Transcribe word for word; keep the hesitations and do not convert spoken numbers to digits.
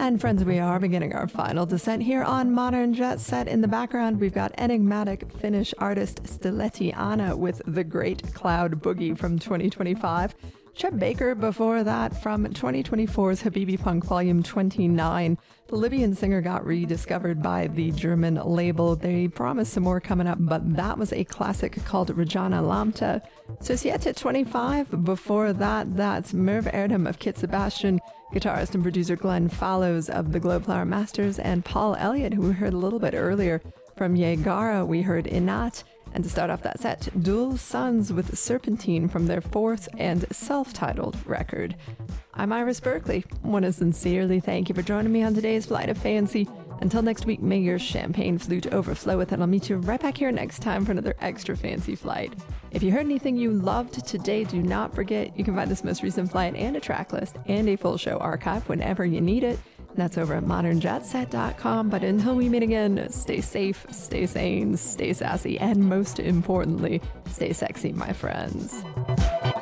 And friends, we are beginning our final descent here on Modern Jet Set. In the background, we've got enigmatic Finnish artist Stiletti Anna with The Great Cloud Boogie from twenty twenty-five. Chet Baker before that from twenty twenty-four's Habibi Punk Volume twenty-nine. The Libyan singer got rediscovered by the German label. They promised some more coming up, but that was a classic called Regina Lambda. Societe twenty-five before that, that's Merv Erdem of Kit Sebastian, guitarist and producer Glenn Fallows of the Globeflower Masters, and Paul Elliott, who we heard a little bit earlier. From Yegara, we heard Inat. And to start off that set, Dual Sons with Serpentine from their fourth and self-titled record. I'm Iris Berkeley. I want to sincerely thank you for joining me on today's Flight of Fancy. Until next week, may your champagne flute overflow with it. I'll meet you right back here next time for another extra fancy flight. If you heard anything you loved today, do not forget you can find this most recent flight and a track list and a full show archive whenever you need it. That's over at modern jet set dot com. But until we meet again, stay safe, stay sane, stay sassy, and most importantly, stay sexy, my friends.